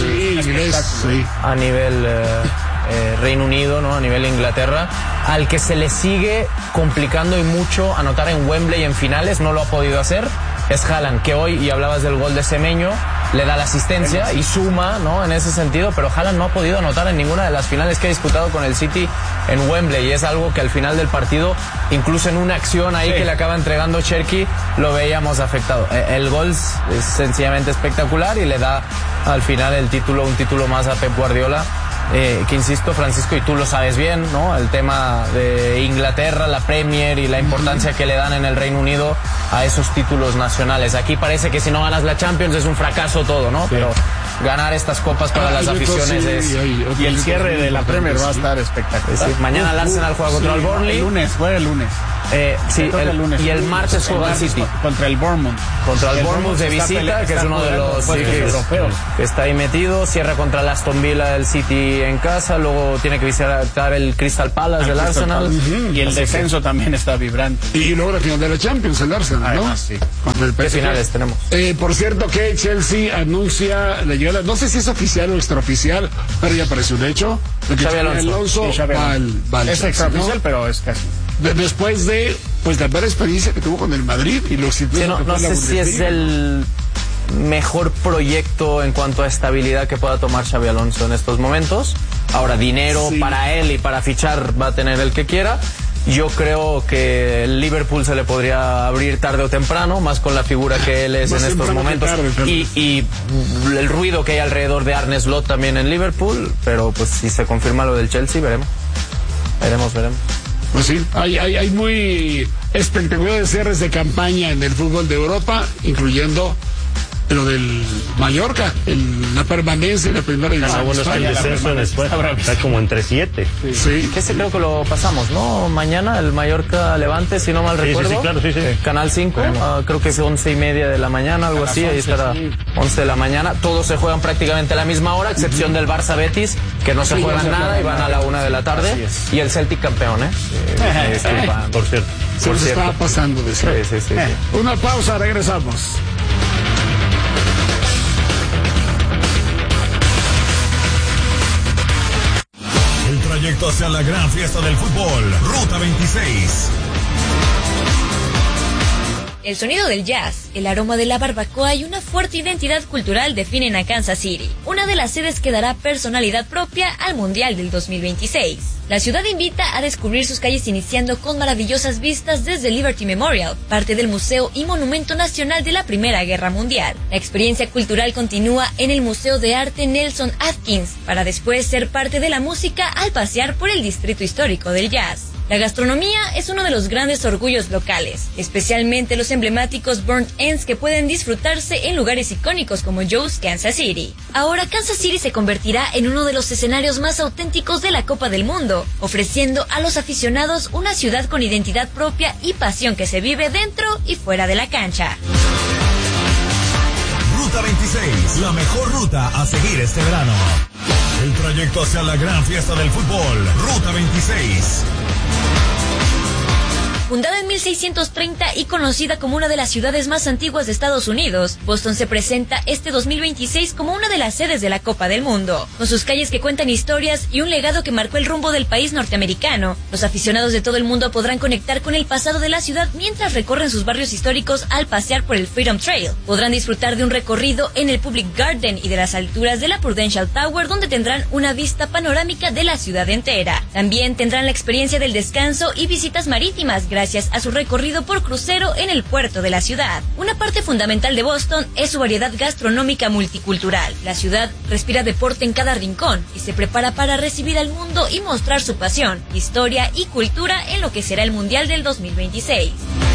nivel Reino Unido, ¿no? A nivel Inglaterra. Al que se le sigue complicando y mucho anotar en Wembley en finales, no lo ha podido hacer, es Haaland, que hoy, y hablabas del gol de Semeño, le da la asistencia y suma, ¿no? En ese sentido, pero Haaland no ha podido anotar en ninguna de las finales que ha disputado con el City en Wembley, y es algo que al final del partido, incluso en una acción ahí que le acaba entregando Cherki, lo veíamos afectado. El gol es sencillamente espectacular y le da al final un título más a Pep Guardiola. Que insisto, Francisco, y tú lo sabes bien, ¿no? El tema de Inglaterra, la Premier y la importancia que le dan en el Reino Unido a esos títulos nacionales. Aquí parece que si no ganas la Champions es un fracaso todo, ¿no? Pero ganar estas copas para las aficiones y el cierre de la Premier va a estar espectacular. Mañana el Arsenal juega contra el Burnley. Juega el lunes. El lunes. Y el martes juega el City. Contra el Bournemouth. Contra el Bournemouth de visita, que es uno de los europeos. Que está ahí metido. Cierra contra el Aston Villa el City en casa. Luego tiene que visitar el Crystal Palace del Arsenal. Y el descenso también está vibrante. Y luego la final de la Champions, el Arsenal, ¿no? Sí. Contra el PSG. ¿Qué finales tenemos? Por cierto que Chelsea anuncia la llegada, no sé si es oficial o extraoficial, pero ya parece un hecho, de que Xabi Alonso va es extraoficial, ¿no? Pero es casi. Después de la mala experiencia que tuvo con el Madrid y lo exitoso no sé si es el mejor proyecto en cuanto a estabilidad que pueda tomar Xabi Alonso en estos momentos. Ahora, dinero para él y para fichar va a tener el que quiera. Yo creo que el Liverpool se le podría abrir tarde o temprano, más con la figura que él es en estos momentos y el ruido que hay alrededor de Arne Slot también en Liverpool, pero pues si se confirma lo del Chelsea, veremos. Pues sí, hay muy espectaculares cierres de campaña en el fútbol de Europa, incluyendo lo del Mallorca, la permanencia en la primera división. Bueno, es que el descenso en España está como entre 7. Sí. Ese creo que lo pasamos, ¿no? Mañana el Mallorca Levante, si no mal recuerdo. Sí, claro, sí. Canal 5, creo que es 11:30 de la mañana, algo así, ahí estará 11 de la mañana. Todos se juegan prácticamente a la misma hora, excepción del Barça Betis, que no se juegan nada y van a la 1 de la tarde. Y el Celtic campeón, Por cierto. Se nos estaba pasando de eso. Sí. Una pausa, regresamos. El trayecto hacia la gran fiesta del fútbol, Ruta 26. El sonido del jazz, el aroma de la barbacoa y una fuerte identidad cultural definen a Kansas City, una de las sedes que dará personalidad propia al Mundial del 2026. La ciudad invita a descubrir sus calles iniciando con maravillosas vistas desde Liberty Memorial, parte del Museo y Monumento Nacional de la Primera Guerra Mundial. La experiencia cultural continúa en el Museo de Arte Nelson Atkins, para después ser parte de la música al pasear por el distrito histórico del jazz. La gastronomía es uno de los grandes orgullos locales, especialmente los emblemáticos burnt ends que pueden disfrutarse en lugares icónicos como Joe's Kansas City. Ahora Kansas City se convertirá en uno de los escenarios más auténticos de la Copa del Mundo, ofreciendo a los aficionados una ciudad con identidad propia y pasión que se vive dentro y fuera de la cancha. Ruta 26, la mejor ruta a seguir este verano. El trayecto hacia la gran fiesta del fútbol, Ruta 26. Fundada en 1630 y conocida como una de las ciudades más antiguas de Estados Unidos, Boston se presenta este 2026 como una de las sedes de la Copa del Mundo. Con sus calles que cuentan historias y un legado que marcó el rumbo del país norteamericano, los aficionados de todo el mundo podrán conectar con el pasado de la ciudad mientras recorren sus barrios históricos al pasear por el Freedom Trail. Podrán disfrutar de un recorrido en el Public Garden y de las alturas de la Prudential Tower, donde tendrán una vista panorámica de la ciudad entera. También tendrán la experiencia del descanso y visitas marítimas gracias a su recorrido por crucero en el puerto de la ciudad. Una parte fundamental de Boston es su variedad gastronómica multicultural. La ciudad respira deporte en cada rincón y se prepara para recibir al mundo y mostrar su pasión, historia y cultura en lo que será el Mundial del 2026.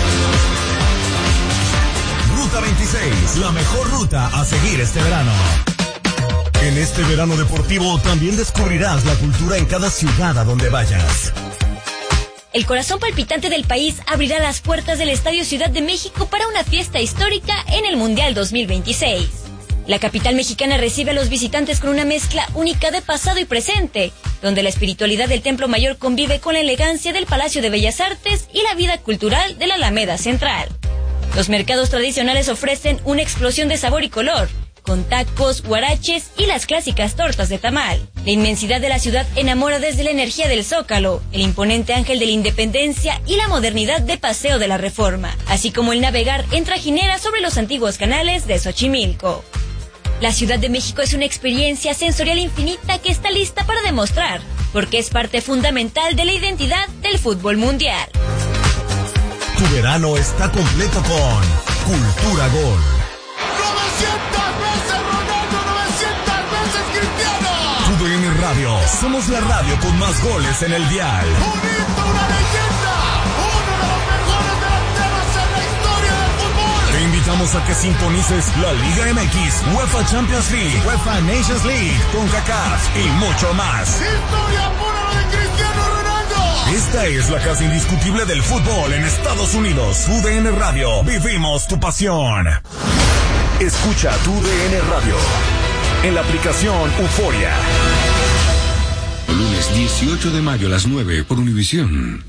Ruta 26, la mejor ruta a seguir este verano. En este verano deportivo también descubrirás la cultura en cada ciudad a donde vayas. El corazón palpitante del país abrirá las puertas del Estadio Ciudad de México para una fiesta histórica en el Mundial 2026. La capital mexicana recibe a los visitantes con una mezcla única de pasado y presente, donde la espiritualidad del Templo Mayor convive con la elegancia del Palacio de Bellas Artes y la vida cultural de la Alameda Central. Los mercados tradicionales ofrecen una explosión de sabor y color, con tacos, huaraches y las clásicas tortas de tamal. La inmensidad de la ciudad enamora desde la energía del Zócalo, el imponente Ángel de la Independencia y la modernidad de Paseo de la Reforma, así como el navegar en trajinera sobre los antiguos canales de Xochimilco. La Ciudad de México es una experiencia sensorial infinita que está lista para demostrar, porque es parte fundamental de la identidad del fútbol mundial. Tu verano está completo con Cultura Gol. 900 veces Ronaldo, 900 veces Cristiano. TUDN Radio, somos la radio con más goles en el dial. Un hito, una leyenda, uno de los mejores delanteros en la historia del fútbol. Te invitamos a que sintonices la Liga MX, UEFA Champions League, UEFA Nations League, CONCACAF y mucho más. Historia pura de Cristiano Ronaldo. Esta es la casa indiscutible del fútbol en Estados Unidos. TUDN Radio, vivimos tu pasión. Escucha TUDN Radio en la aplicación Euforia. Lunes 18 de mayo a las 9 por Univisión.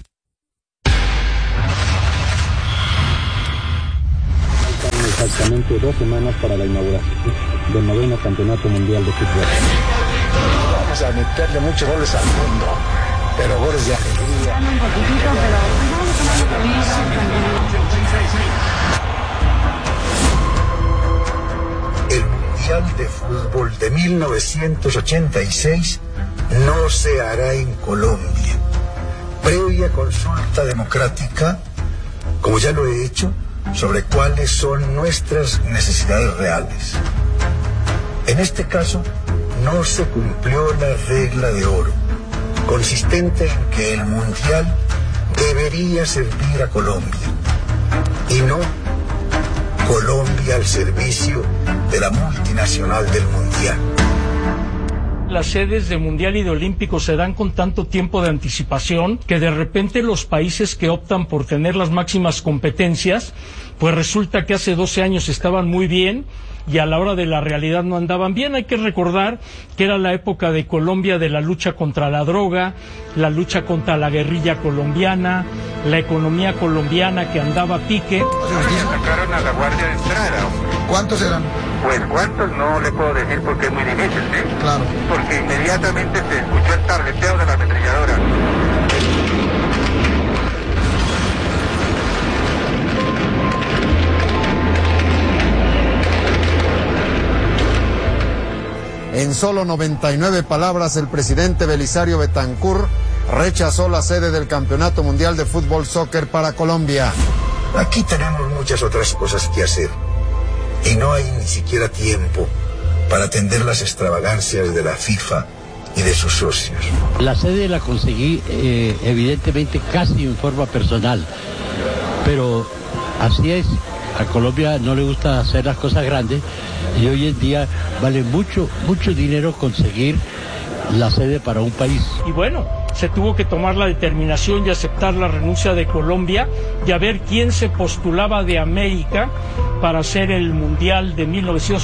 Exactamente 2 semanas para la inauguración del 9º Campeonato Mundial de Fútbol. Vamos a meterle muchos goles al mundo, pero goles de alegría. Un poquitito, pero... El Mundial de Fútbol de 1986 no se hará en Colombia. Previa consulta democrática, como ya lo he hecho, sobre cuáles son nuestras necesidades reales. En este caso, no se cumplió la regla de oro, consistente en que el Mundial debería servir a Colombia, y no Colombia al servicio de la multinacional del Mundial. Las sedes de Mundial y de Olímpico se dan con tanto tiempo de anticipación que de repente los países que optan por tener las máximas competencias, pues resulta que hace 12 años estaban muy bien y a la hora de la realidad no andaban bien. Hay que recordar que era la época de Colombia de la lucha contra la droga, la lucha contra la guerrilla colombiana, la economía colombiana que andaba a pique. Sacaron a la Guardia de Estrada. ¿Cuántos eran? Pues cuántos no le puedo decir porque es muy difícil, ¿sí? Claro. Porque inmediatamente se escuchó el tarjeteo de la ametralladora. En solo 99 palabras, el presidente Belisario Betancur rechazó la sede del Campeonato Mundial de Fútbol Soccer para Colombia. Aquí tenemos muchas otras cosas que hacer y no hay ni siquiera tiempo para atender las extravagancias de la FIFA y de sus socios. La sede la conseguí evidentemente casi en forma personal, pero así es. A Colombia no le gusta hacer las cosas grandes y hoy en día vale mucho dinero conseguir la sede para un país. Y bueno, se tuvo que tomar la determinación y aceptar la renuncia de Colombia y a ver quién se postulaba de América para hacer el Mundial de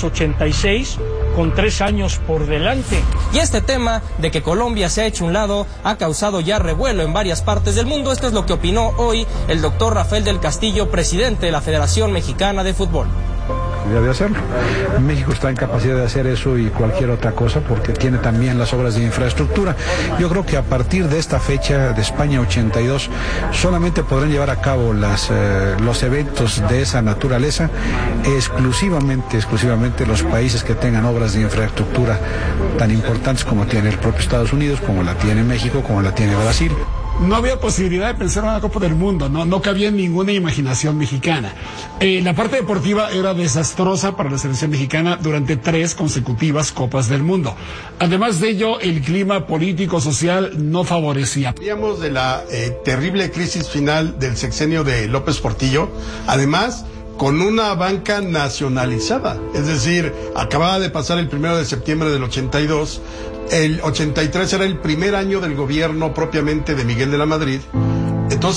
1986 con 3 años por delante. Y este tema de que Colombia se ha hecho un lado ha causado ya revuelo en varias partes del mundo. Esto es lo que opinó hoy el doctor Rafael del Castillo, presidente de la Federación Mexicana de Fútbol. De hacerlo. México está en capacidad de hacer eso y cualquier otra cosa porque tiene también las obras de infraestructura. Yo creo que a partir de esta fecha de España 82 solamente podrán llevar a cabo los eventos de esa naturaleza exclusivamente los países que tengan obras de infraestructura tan importantes como tiene el propio Estados Unidos, como la tiene México, como la tiene Brasil. No había posibilidad de pensar en una Copa del Mundo, no cabía ninguna imaginación mexicana. La parte deportiva era desastrosa para la selección mexicana durante 3 consecutivas Copas del Mundo. Además de ello, el clima político-social no favorecía. Hablamos de la terrible crisis final del sexenio de López Portillo, además con una banca nacionalizada, es decir, acababa de pasar el 1 de septiembre del 82, el 83 era el primer año del gobierno propiamente de Miguel de la Madrid, entonces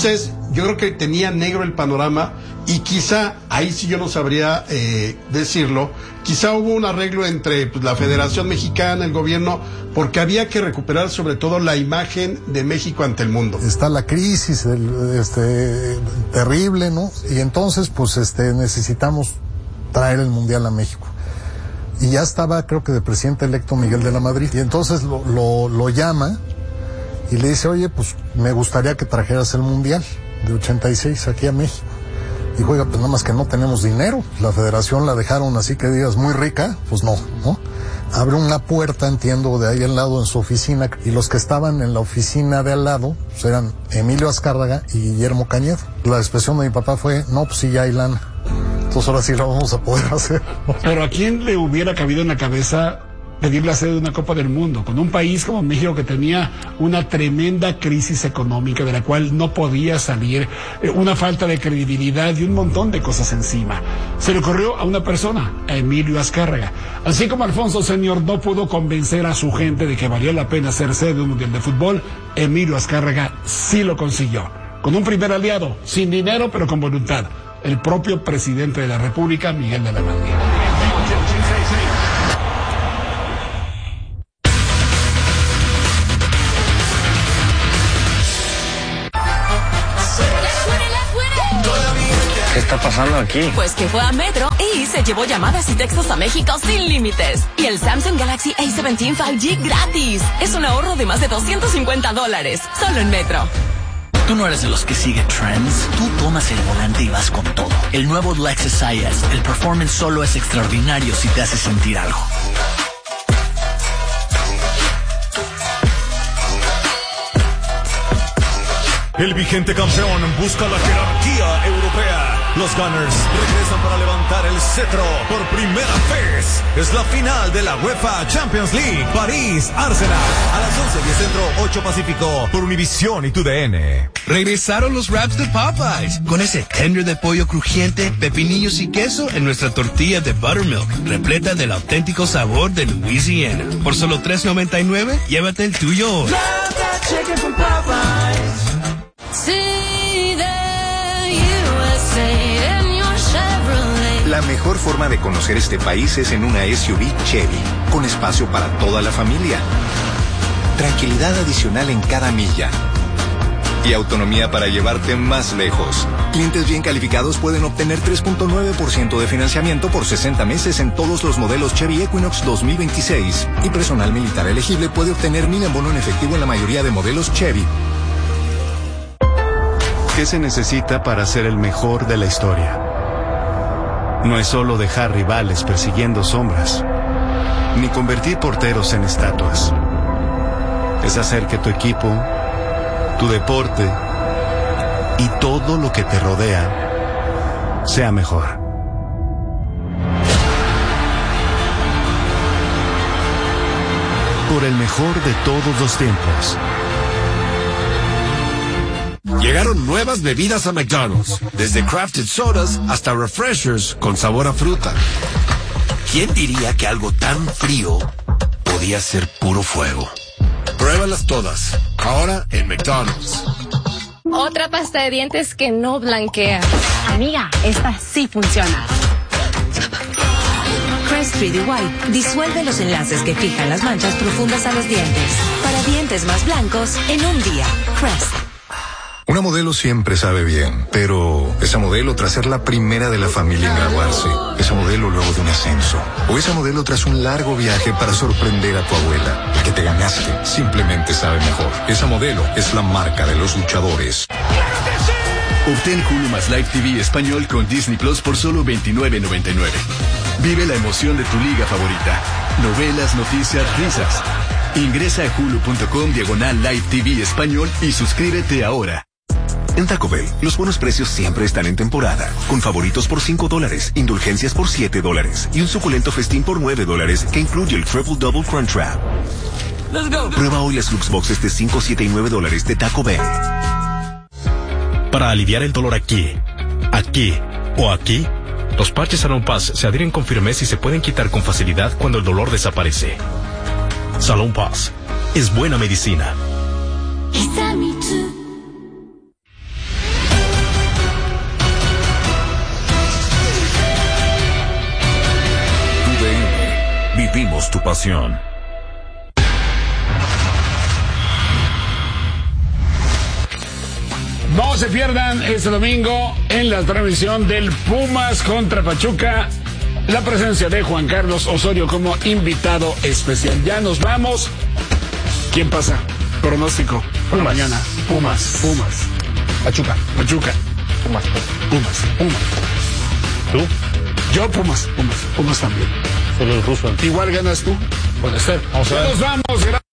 yo creo que tenía negro el panorama y quizá, ahí sí yo no sabría decirlo, quizá hubo un arreglo entre pues, la Federación Mexicana, el gobierno, porque había que recuperar sobre todo la imagen de México ante el mundo. Está la crisis terrible, ¿no? Y entonces pues necesitamos traer el Mundial a México. Y ya estaba, creo que de presidente electo Miguel de la Madrid. Y entonces lo llama y le dice, oye, pues me gustaría que trajeras el Mundial de 86 aquí a México. Y oiga, pues nada más que no tenemos dinero. La federación la dejaron así que digas muy rica, pues no. Abre una puerta, entiendo, de ahí al lado en su oficina. Y los que estaban en la oficina de al lado, pues eran Emilio Azcárraga y Guillermo Cañedo. La expresión de mi papá fue, no, pues sí, ya hay lana. Entonces ahora sí lo vamos a poder hacer. Pero ¿a quién le hubiera cabido en la cabeza pedir la sede de una Copa del Mundo con un país como México que tenía una tremenda crisis económica de la cual no podía salir, una falta de credibilidad y un montón de cosas encima? Se le ocurrió a una persona, a Emilio Azcárraga. Así como Alfonso Senior no pudo convencer a su gente de que valía la pena ser sede de un mundial de fútbol, Emilio Azcárraga sí lo consiguió. Con un primer aliado, sin dinero pero con voluntad, el propio presidente de la República, Miguel de la Madrid. ¿Qué está pasando aquí? Pues que fue a Metro y se llevó llamadas y textos a México sin límites. Y el Samsung Galaxy A17 5G gratis. Es un ahorro de más de $250. Solo en Metro. Tú no eres de los que sigue trends. Tú tomas el volante y vas con todo. El nuevo Lexus IS, el performance solo es extraordinario si te hace sentir algo. El vigente campeón busca la jerarquía europea. Los Gunners regresan para levantar el cetro por primera vez. Es la final de la UEFA Champions League. París-Arsenal. A las 11:10 Centro, 8 Pacífico. Por Univisión y TUDN. Regresaron los wraps de Popeyes. Con ese tender de pollo crujiente, pepinillos y queso en nuestra tortilla de buttermilk. Repleta del auténtico sabor de Louisiana. Por solo $3.99, llévate el tuyo hoy. La mejor forma de conocer este país es en una SUV Chevy, con espacio para toda la familia, tranquilidad adicional en cada milla y autonomía para llevarte más lejos. Clientes bien calificados pueden obtener 3.9% de financiamiento por 60 meses en todos los modelos Chevy Equinox 2026 y personal militar elegible puede obtener 1,000 en bono en efectivo en la mayoría de modelos Chevy. ¿Qué se necesita para ser el mejor de la historia? No es solo dejar rivales persiguiendo sombras, ni convertir porteros en estatuas. Es hacer que tu equipo, tu deporte y todo lo que te rodea sea mejor. Por el mejor de todos los tiempos. Llegaron nuevas bebidas a McDonald's, desde crafted sodas hasta refreshers con sabor a fruta. ¿Quién diría que algo tan frío podía ser puro fuego? Pruébalas todas, ahora en McDonald's. Otra pasta de dientes que no blanquea. Amiga, esta sí funciona. Crest 3D White disuelve los enlaces que fijan las manchas profundas a los dientes. Para dientes más blancos en un día. Crest. Una modelo siempre sabe bien, pero esa modelo tras ser la primera de la familia en graduarse, esa modelo luego de un ascenso, o esa modelo tras un largo viaje para sorprender a tu abuela, el que te ganaste, simplemente sabe mejor. Esa modelo es la marca de los luchadores. Obtén Hulu más Live TV español con Disney Plus por solo $29.99. Vive la emoción de tu liga favorita. Novelas, noticias, risas. Ingresa a hulu.com/Live TV español y suscríbete ahora. En Taco Bell, los buenos precios siempre están en temporada, con favoritos por $5, indulgencias por $7 y un suculento festín por $9 que incluye el Triple Double Crunch Wrap. Let's go. Prueba hoy las Lux Boxes de $5, $7 y $9 de Taco Bell. Para aliviar el dolor aquí o aquí, los parches Salon Pass se adhieren con firmeza y se pueden quitar con facilidad cuando el dolor desaparece. Salon Pass es buena medicina. descubrimos tu pasión. No se pierdan este domingo en la transmisión del Pumas contra Pachuca la presencia de Juan Carlos Osorio como invitado especial. Ya nos vamos. ¿Quién pasa? Pronóstico. Pumas. Mañana. Pumas. Pachuca. Pumas. ¿Tú? Yo Pumas también. Solo el ruso. Igual ganas tú. Puede ser. Vamos a ver. Ya nos vamos.